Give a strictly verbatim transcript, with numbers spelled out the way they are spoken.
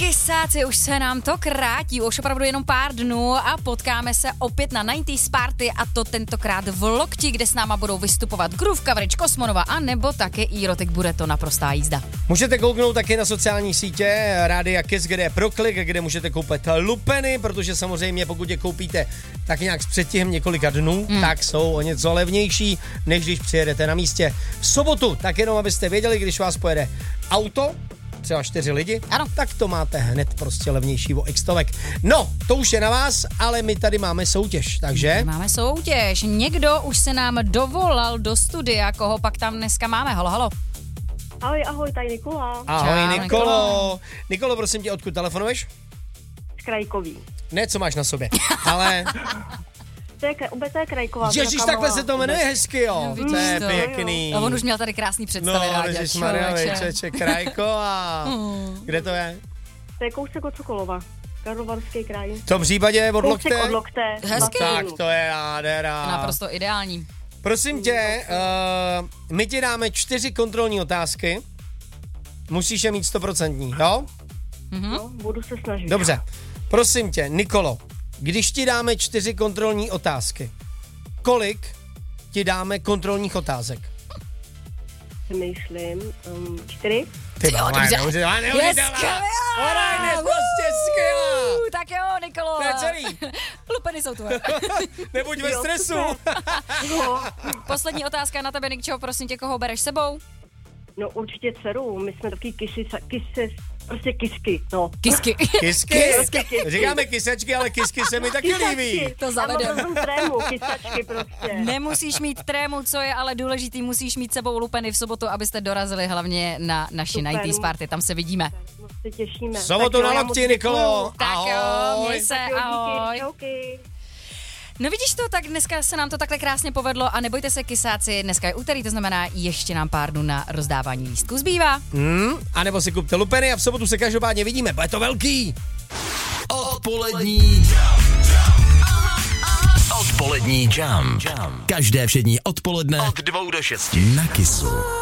Kysáci, už se nám to krátí, už opravdu jenom pár dnů a potkáme se opět na devadesátých Party a to tentokrát v Lokti, kde s náma budou vystupovat Groove Coverage, Kosmonova a nebo také Erotic, bude to naprostá jízda. Můžete kouknout taky na sociální sítě Rádia Kiss, kde je proklik, kde můžete koupit lupeny, protože samozřejmě pokud je koupíte tak nějak s předstihem několika dnů, hmm. tak jsou o něco levnější, než když přijedete na místě v sobotu. Tak jenom abyste věděli, když vás pojede auto, třeba čtyři lidi, ano. tak to máte hned prostě levnější o x stovek. No, to už je na vás, ale my tady máme soutěž, takže... Máme soutěž. Někdo už se nám dovolal do studia, koho pak tam dneska máme. Halo, halo. Ahoj, ahoj, tady Nikola. Ahoj, Čau, Nikolo. Nikolo. Nikolo, prosím tě, odkud telefonuješ? Z Krajkový. Ne, co máš na sobě, ale... To je, to je Krajková. Ježíš, takhle se to jmenuje hezky, jo. No, to je to. pěkný. A on už měl tady krásný představy, No, Ráďa, ježišmarja, člověče. čeče, Krajková. Kde to je? To je kousek od Sokolova. Karlovarský kraj. V tom případě od Kousek Lokte? od Lokte. Hezky. Tak to je nádhera. Naprosto ideální. Prosím tě, uh, my ti dáme čtyři kontrolní otázky. Musíš je mít stoprocentní, jo? Mhm. No, budu se snažit. Dobře. Prosím tě, Nikolo, když ti dáme čtyři kontrolní otázky, kolik ti dáme kontrolních otázek? Myslím, um, čtyři. Ty Jo, dobře. Je skvělá. Ona je prostě skvělá. Uh, tak jo, Nikolo. To je celý. Lupeny jsou tu. Nebuď ve Jo, stresu. No, Poslední otázka na tebe, Nikčo, prosím tě, koho bereš sebou? no určitě dceru. My jsme taky kisy, kisy, prostě kisky, no. Kisky. Kisky? Kisky, kisky. Říkáme kysačky, ale kisky se mi taky líbí. To zavedem. Já mám trému, kysačky prostě. Nemusíš mít trému, co je ale důležitý, musíš mít sebou lupeny v sobotu, abyste dorazili hlavně na naši Super. devadesátých Party, tam se vidíme. No, se těšíme. Sobotu Tak jo, na já Lokti, moc Nikolo. děkuju. Tak jo, Ahoj. měj se, Tak jo, ahoj. díky, okay. No vidíš to, tak dneska se nám to takhle krásně povedlo a nebojte se, kysáci, dneska je úterý, to znamená ještě nám pár dnů na rozdávání lístků zbývá. Hmm, a nebo si kupte lupeny a v sobotu se každopádně vidíme, bude to velký. Odpolední Odpolední jam. Každé všední odpoledne od dvou do šesti na Kissu.